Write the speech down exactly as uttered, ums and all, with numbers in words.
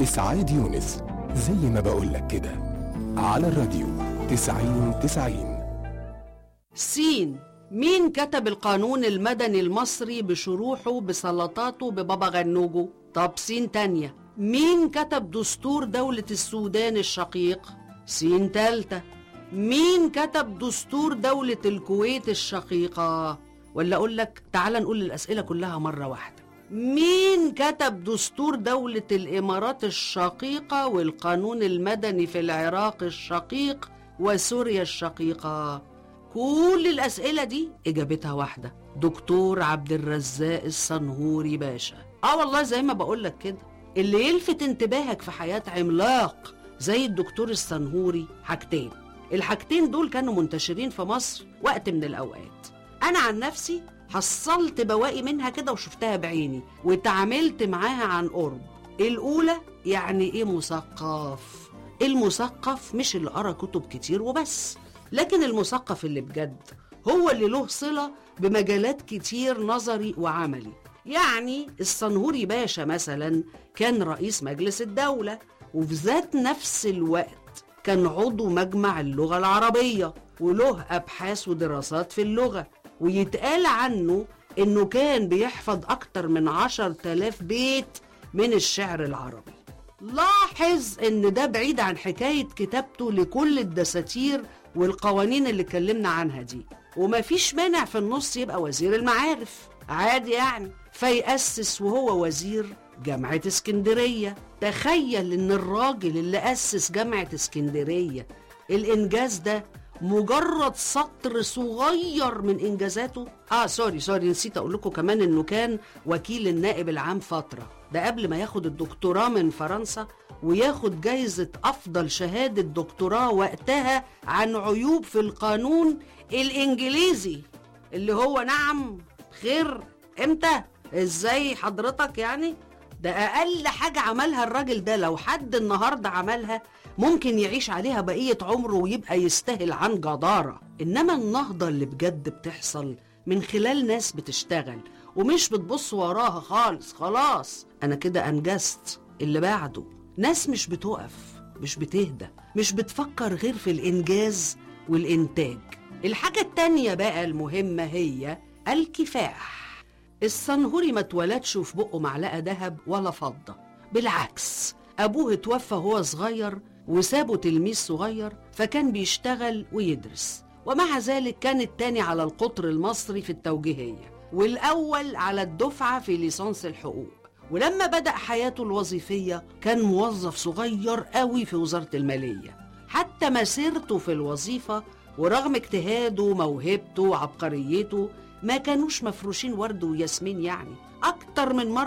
إسعاد يونس، زي ما بقولك كده، على الراديو تسعين تسعين. سين. مين كتب القانون المدني المصري بشروحه بسلطاته ببابا غنوجه؟ طب سين تانية. مين كتب دستور دولة السودان الشقيق؟ سين تالتة. مين كتب دستور دولة الكويت الشقيقة؟ ولا أقول لك تعال نقول الأسئلة كلها مرة واحدة. مين كتب دستور دولة الإمارات الشقيقة والقانون المدني في العراق الشقيق وسوريا الشقيقة؟ كل الأسئلة دي إجابتها واحدة، دكتور عبد الرزاق الصنهوري باشا. آه والله زي ما بقولك كده، اللي يلفت انتباهك في حياة عملاق زي الدكتور الصنهوري حاجتين. الحاجتين دول كانوا منتشرين في مصر وقت من الأوقات. أنا عن نفسي حصلت بواقي منها كده وشفتها بعيني وتعاملت معاها عن قرب. الأولى، يعني إيه مثقف؟ المثقف مش اللي قرأ كتب كتير وبس، لكن المثقف اللي بجد هو اللي له صلة بمجالات كتير نظري وعملي. يعني الصنهوري باشا مثلا كان رئيس مجلس الدولة، وفي ذات نفس الوقت كان عضو مجمع اللغة العربية وله أبحاث ودراسات في اللغة، ويتقال عنه إنه كان بيحفظ أكتر من عشر تلاف بيت من الشعر العربي. لاحظ إن ده بعيد عن حكاية كتابته لكل الدساتير والقوانين اللي اتكلمنا عنها دي، ومفيش مانع في النص يبقى وزير المعارف عادي يعني، فيأسس وهو وزير جامعة اسكندرية. تخيل إن الراجل اللي أسس جامعة اسكندرية الإنجاز ده مجرد سطر صغير من إنجازاته. آه سوري سوري نسيت أقول لكم كمان إنه كان وكيل النائب العام فترة، ده قبل ما ياخد الدكتوراه من فرنسا وياخد جايزة أفضل شهادة دكتوراه وقتها عن عيوب في القانون الإنجليزي، اللي هو نعم خير إمتى إزاي حضرتك يعني. ده أقل حاجة عملها الراجل ده، لو حد النهاردة عملها ممكن يعيش عليها بقية عمره ويبقى يستاهل عن جدارة. إنما النهضة اللي بجد بتحصل من خلال ناس بتشتغل ومش بتبص وراها خالص. خلاص أنا كده أنجزت. اللي بعده ناس مش بتقف، مش بتهدى، مش بتفكر غير في الإنجاز والإنتاج. الحاجة التانية بقى المهمة هي الكفاح. الصنهوري ما اتولدش في بقه معلقة ذهب ولا فضة، بالعكس أبوه اتوفى وهو صغير وسابه تلميذ صغير، فكان بيشتغل ويدرس، ومع ذلك كان التاني على القطر المصري في التوجيهية والأول على الدفعة في ليسانس الحقوق. ولما بدأ حياته الوظيفية كان موظف صغير قوي في وزارة المالية. حتى مسيرته في الوظيفة ورغم اجتهاده وموهبته وعبقريته ما كانوش مفروشين ورد وياسمين، يعني أكتر من مرة